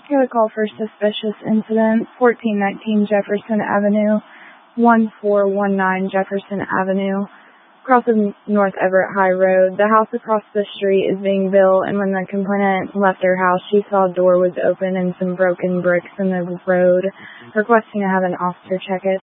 Here we call for suspicious incident, 1419 Jefferson Avenue, 1419 Jefferson Avenue, across of North Everett High Road. The house across the street is being built, and when the complainant left her house, she saw a door was open and some broken bricks in the road, requesting to have an officer check it.